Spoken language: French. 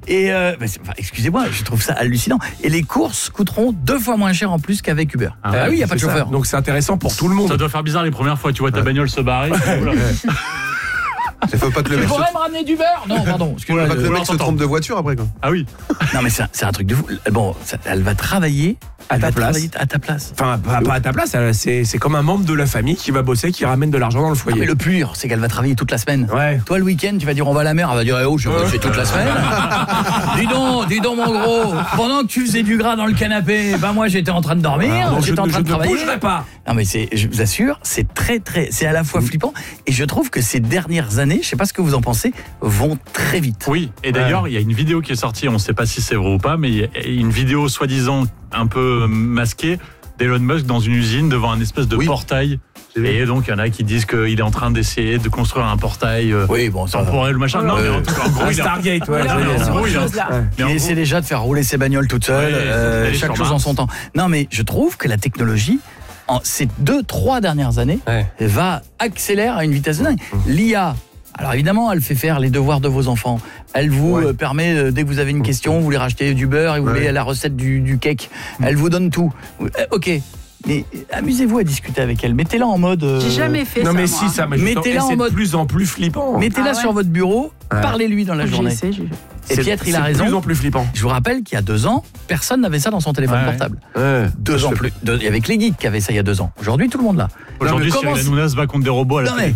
Et excusez-moi, je trouve ça hallucinant. Et les courses coûteront 2 fois moins cher en plus qu'avec Uber. Ah oui, il n'y a pas de chauffeur. Donc c'est intéressant pour tout le monde. Ça doit faire bizarre les premières fois, tu vois ta bagnole se barrer. Il faut pas que le Tu mec pourrais me ramener du beurre? Non, pardon. faut pas que le mec se trompe de voiture après, quoi. Ah oui. Non, mais c'est un truc de fou. Bon, elle va travailler À ta place. à ta place. Enfin, pas à ta place, c'est comme un membre de la famille qui va bosser, qui ramène de l'argent dans le Ah, foyer. mais le pire, c'est qu'elle va travailler toute la semaine. Ouais. Toi, le week-end, tu vas dire on va à la mer. Elle va dire je vais bosser toute la semaine. dis donc, mon gros. Pendant que tu faisais du gras dans le canapé, moi j'étais en train de dormir, Donc j'étais en train de travailler. Je ne bougerai pas. Non, mais je vous assure, c'est c'est à la fois flippant et je trouve que ces dernières années, je sais pas ce que vous en pensez, vont très vite. Oui, et d'ailleurs, il y a une vidéo qui est sortie, on ne sait pas si c'est vrai ou pas, mais il y a une vidéo soi-disant un peu masquée d'Elon Musk dans une usine devant un espèce de portail. Et donc, il y en a qui disent qu'il est en train d'essayer de construire un portail temporel, le machin. Non, mais en gros, Stargate, Il essaie déjà de faire rouler ses bagnoles toute seule, chaque chose en son temps. Non, mais je trouve que la technologie, en ces 2-3 dernières années, va accélérer à une vitesse de dingue. L'IA, alors évidemment, elle fait faire les devoirs de vos enfants. Elle vous permet, dès que vous avez une question, vous voulez racheter du beurre et vous voulez la recette du cake. Elle vous donne tout. Ok. Mais amusez-vous à discuter avec elle. Mettez-la en mode. J'ai jamais fait ça. Non, mais moi. si, ça m'a Mettez-la en mode de plus en plus flippant. Mettez-la sur votre bureau, parlez-lui dans la journée. Et Pietre, il a raison. C'est de plus en plus flippant. Je vous rappelle qu'il y a 2 ans, personne n'avait ça dans son téléphone portable. 2 ans plus. Il y avait que les geeks qui avaient ça il y a 2 ans. Aujourd'hui, tout le monde l'a. Aujourd'hui, Cyril Hanouna se bat contre des robots à la télé.